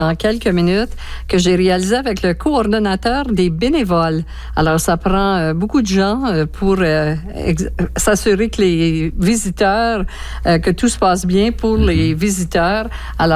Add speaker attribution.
Speaker 1: dans quelques minutes que j'ai réalisé avec le coordonnateur des bénévoles. Alors, ça prend beaucoup de gens pour s'assurer que les visiteurs, que tout se passe bien pour les visiteurs. Alors,